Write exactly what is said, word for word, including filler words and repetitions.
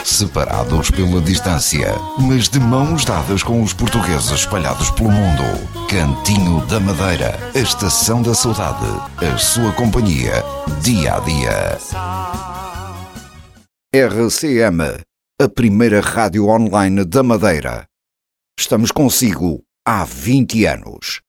separados pela distância, mas de mãos dadas com os portugueses espalhados pelo mundo. Cantinho da Madeira, a estação da saudade, a sua companhia, dia a dia. R C M, a primeira rádio online da Madeira. Estamos consigo há vinte anos.